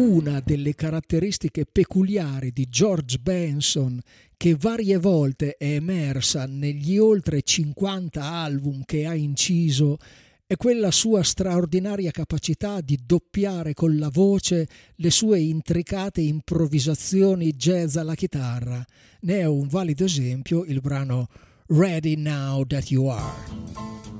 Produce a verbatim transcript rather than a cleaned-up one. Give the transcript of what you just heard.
una delle caratteristiche peculiari di George Benson, che varie volte è emersa negli oltre cinquanta album che ha inciso, è quella sua straordinaria capacità di doppiare con la voce le sue intricate improvvisazioni jazz alla chitarra. Ne è un valido esempio il brano Ready Now That You Are.